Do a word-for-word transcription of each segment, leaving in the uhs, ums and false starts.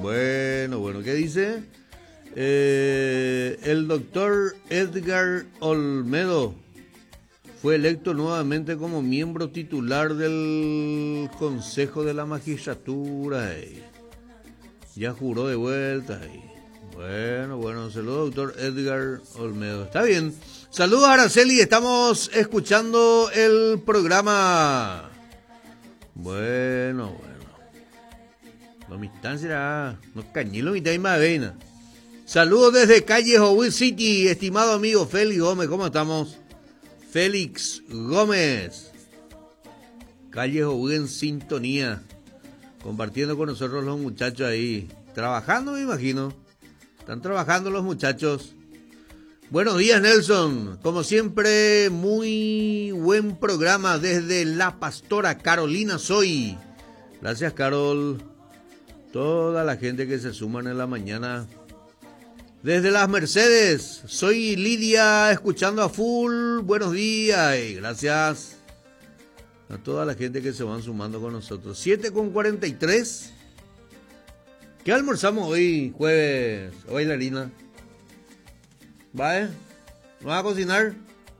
Bueno, bueno, ¿qué dice? Eh, el doctor Edgar Olmedo fue electo nuevamente como miembro titular del Consejo de la Magistratura. Eh. Ya juró de vuelta. Eh. Bueno, bueno, saludos, doctor Edgar Olmedo. Está bien. Saludos, Araceli. Estamos escuchando el programa. Bueno, bueno. No me están será. No cañilo mi tema avena. Saludos desde calle Howell City, estimado amigo Félix Gómez. ¿Cómo estamos? Félix Gómez. Calle Howell en sintonía. Compartiendo con nosotros los muchachos ahí. Trabajando, me imagino. Están trabajando los muchachos. Buenos días, Nelson. Como siempre, muy buen programa desde La Pastora. Carolina soy. Gracias, Carol. Toda la gente que se suman en la mañana. Desde Las Mercedes, soy Lidia, escuchando a full. Buenos días y gracias a toda la gente que se van sumando con nosotros. siete con cuarenta y tres. ¿Qué almorzamos hoy, jueves, o bailarina? ¿Va, eh? ¿No vas a cocinar?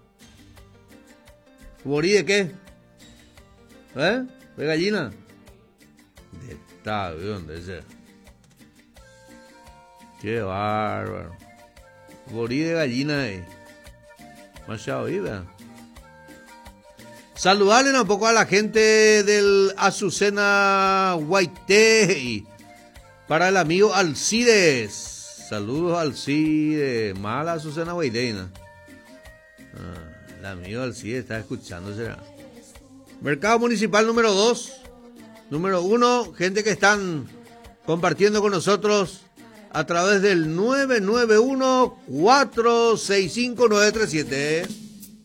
¿Borí de qué? ¿Eh? ¿De gallina? De tal, ¿de dónde es? Qué bárbaro. Borí de gallina, eh. Machado, ¿verdad? Saludarle un poco a la gente del Azucena Guaité. Para el amigo Alcides. Saludos, Alcides. Mala Azucena Guaité. Ah, el amigo Alcides está escuchando, será. Mercado Municipal número dos. Número uno, gente que están compartiendo con nosotros a través del nueve nueve uno, cuatro seis cinco, nueve tres siete.